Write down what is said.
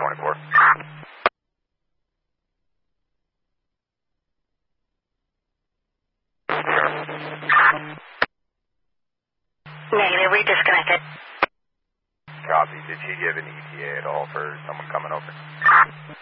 24. Negative, we disconnected. Copy. Did she give an ETA at all for someone coming over?